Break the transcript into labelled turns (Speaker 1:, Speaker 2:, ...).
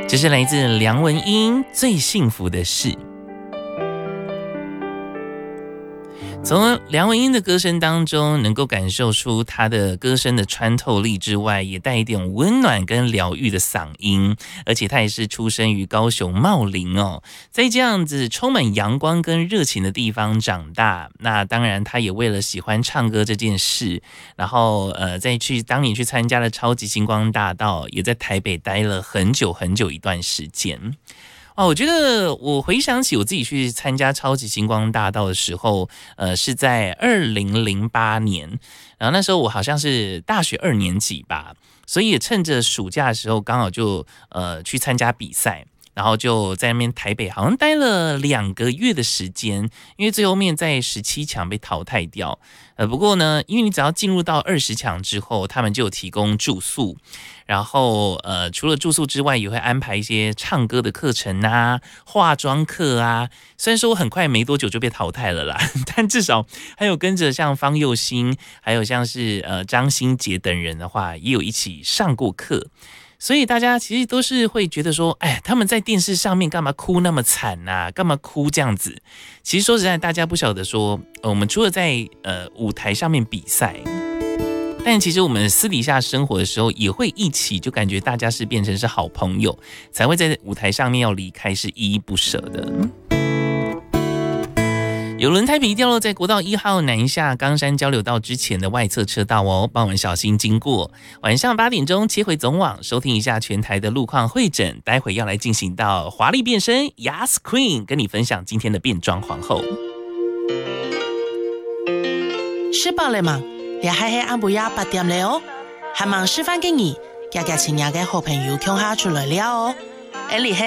Speaker 1: 这是来自梁文音最幸福的事。从梁文音的歌声当中，能够感受出她的歌声的穿透力之外，也带一点温暖跟疗愈的嗓音，而且她也是出生于高雄茂林哦，在这样子充满阳光跟热情的地方长大。那当然，她也为了喜欢唱歌这件事，然后当年去参加了超级星光大道，也在台北待了很久很久一段时间。我觉得我回想起我自己去参加超级星光大道的时候，是在2008年，然后那时候我好像是大学2年级吧，所以也趁着暑假的时候刚好就去参加比赛。然后就在那边台北好像待了2个月的时间，因为最后面在17强被淘汰掉。不过呢，因为你只要进入到20强之后，他们就有提供住宿，然后除了住宿之外，也会安排一些唱歌的课程啊、化妆课啊。虽然说我很快没多久就被淘汰了啦，但至少还有跟着像方佑兴，还有像是张新杰等人的话，也有一起上过课。所以大家其实都是会觉得说，哎，他们在电视上面干嘛哭那么惨啊？干嘛哭这样子？其实说实在，大家不晓得说，我们除了在舞台上面比赛，但其实我们私底下生活的时候也会一起，就感觉大家是变成是好朋友，才会在舞台上面要离开是依依不舍的。有轮胎皮掉落在国道1号南下冈山交流道之前的外侧车道哦，帮我们小心经过。晚上8点钟切回总网，收听一下全台的路况汇整。待会要来进行到华丽变身 Yas Queen， 跟你分享今天的变装皇后。
Speaker 2: 吃饱了吗？厉害黑暗不要8點了哦，還忙示範給你，家家親家嘅好朋友共下出來了哦。